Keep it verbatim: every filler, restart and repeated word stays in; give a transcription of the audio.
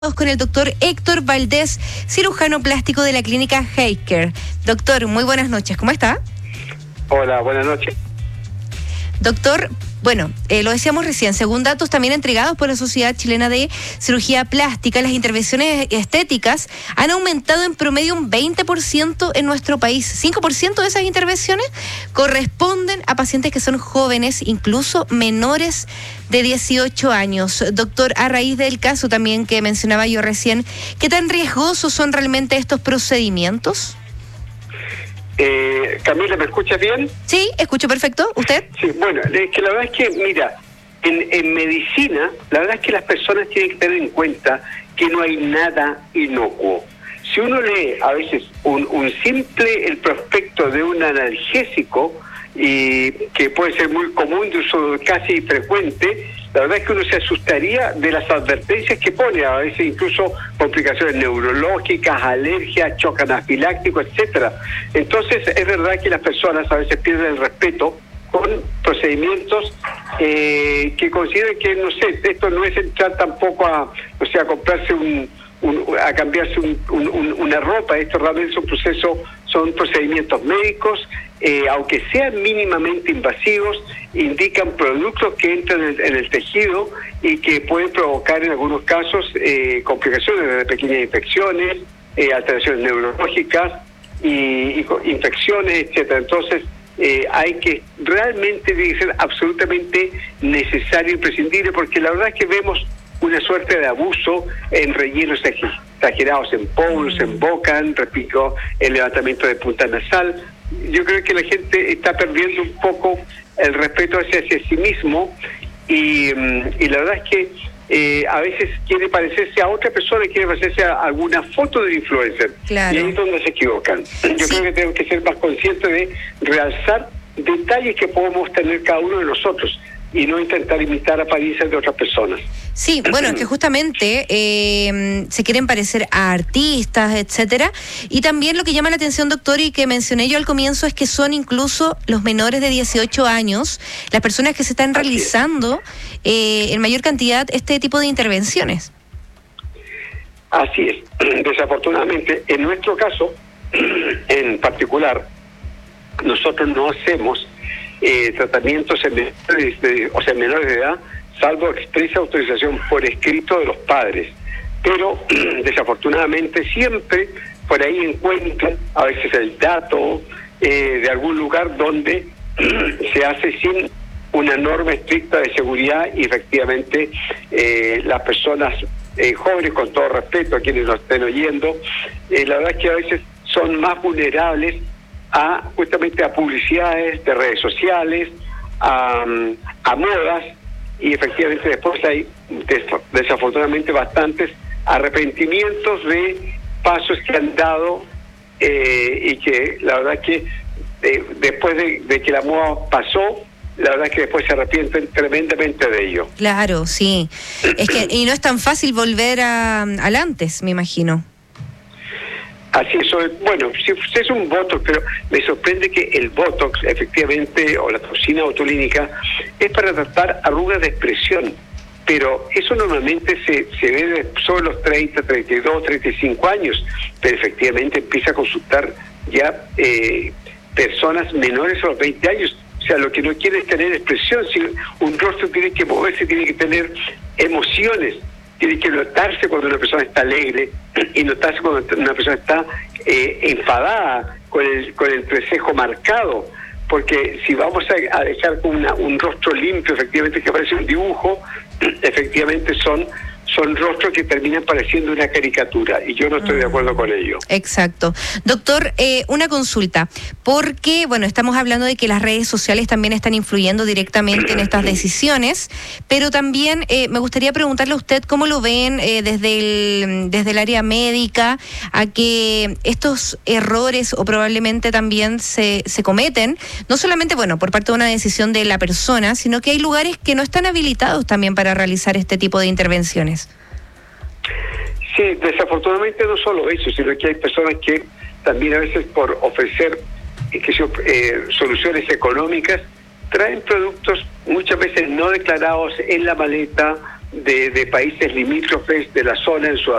Con el doctor Héctor Valdés, cirujano plástico de la clínica Healthcare. Doctor, muy buenas noches, ¿cómo está? Hola, buenas noches. Doctor, bueno, eh, lo decíamos recién, según datos también entregados por la Sociedad Chilena de Cirugía Plástica, las intervenciones estéticas han aumentado en promedio un veinte por ciento en nuestro país. cinco por ciento de esas intervenciones corresponden a pacientes que son jóvenes, incluso menores de dieciocho años. Doctor, a raíz del caso también que mencionaba yo recién, ¿qué tan riesgosos son realmente estos procedimientos? Eh, Camila, ¿me escuchas bien? Sí, escucho perfecto. ¿Usted? Sí, bueno, es que la verdad es que, mira, en, en medicina, la verdad es que las personas tienen que tener en cuenta que no hay nada inocuo. Si uno lee a veces un, un simple, el prospecto de un analgésico, y que puede ser muy común, de uso casi frecuente, la verdad es que uno se asustaría de las advertencias que pone, a veces incluso complicaciones neurológicas, alergias, choque anafiláctico, etcétera. Entonces es verdad que las personas a veces pierden el respeto con procedimientos eh, que consideran que, no sé, esto no es entrar tampoco a, o sea, a comprarse un, un a cambiarse un, un, un, una ropa. Esto realmente es un proceso, son procedimientos médicos, eh, aunque sean mínimamente invasivos, indican productos que entran en, en el tejido y que pueden provocar en algunos casos eh, complicaciones, desde pequeñas infecciones, eh, alteraciones neurológicas y, y infecciones, etcétera. Entonces eh, hay que realmente tiene que ser absolutamente necesario, imprescindible, porque la verdad es que vemos una suerte de abuso en rellenos exagerados, en pómulos, en boca, repito, el levantamiento de punta nasal. Yo creo que la gente está perdiendo un poco el respeto hacia, hacia sí mismo y, y la verdad es que eh, a veces quiere parecerse a otra persona, quiere parecerse a alguna foto del influencer. Claro. Y ahí es donde se equivocan. Yo sí. creo que tenemos que ser más conscientes de realzar detalles que podemos tener cada uno de nosotros y no intentar imitar apariencias de otras personas. Sí, bueno, es que justamente eh, se quieren parecer a artistas, etcétera, y también lo que llama la atención, doctor, y que mencioné yo al comienzo, es que son incluso los menores de dieciocho años las personas que se están realizando eh, en mayor cantidad este tipo de intervenciones. Así es. Desafortunadamente, en nuestro caso, en particular, nosotros no hacemos Eh, tratamientos en menores de, o sea, menores de edad, salvo expresa autorización por escrito de los padres. Pero desafortunadamente siempre por ahí encuentran a veces el dato eh, de algún lugar donde se hace sin una norma estricta de seguridad y efectivamente eh, las personas eh, jóvenes, con todo respeto a quienes nos estén oyendo, eh, la verdad es que a veces son más vulnerables a justamente a publicidades de redes sociales, a, a modas, y efectivamente después hay des, desafortunadamente bastantes arrepentimientos de pasos que han dado eh, y que la verdad que eh, después de, de que la moda pasó, la verdad es que después se arrepienten tremendamente de ello. Claro, sí. Es que y no es tan fácil volver a, al antes, me imagino. Así es, bueno, si es un Botox, pero me sorprende que el Botox, efectivamente, o la toxina botulínica, es para tratar arrugas de expresión, pero eso normalmente se, se ve sobre los treinta, treinta y dos, treinta y cinco años, pero efectivamente empieza a consultar ya eh, personas menores a los veinte años. O sea, lo que no quiere es tener expresión, si un rostro tiene que moverse, tiene que tener emociones. Tiene que notarse cuando una persona está alegre y notarse cuando una persona está eh, enfadada, con el con el entrecejo marcado, porque si vamos a, a dejar con una, un rostro limpio, efectivamente, que parece un dibujo, efectivamente son son rostros que terminan pareciendo una caricatura, y yo no estoy de acuerdo con ello. Exacto. Doctor, eh, una consulta, porque, bueno, estamos hablando de que las redes sociales también están influyendo directamente en estas decisiones, pero también eh, me gustaría preguntarle a usted cómo lo ven eh, desde el, desde el área médica, a que estos errores o probablemente también se, se cometen, no solamente, bueno, por parte de una decisión de la persona, sino que hay lugares que no están habilitados también para realizar este tipo de intervenciones. Sí, desafortunadamente no solo eso, sino que hay personas que también a veces por ofrecer que son, eh, soluciones económicas traen productos muchas veces no declarados en la maleta de, de países limítrofes de la zona en Sudamérica.